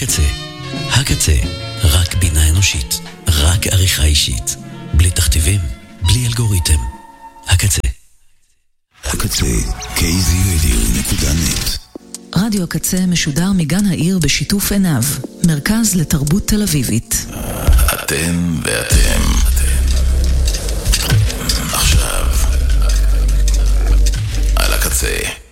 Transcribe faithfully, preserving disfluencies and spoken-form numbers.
הקצה. הקצה. רק בינה אנושית. רק עריכה אישית. בלי תכתיבים. בלי אלגוריתם. הקצה. הקצה. קי זי רדיו נקודה נט. רדיו הקצה משודר מגן העיר בשיתוף עיניו. מרכז לתרבות תל אביבית. אתם ואתם. עכשיו. על הקצה.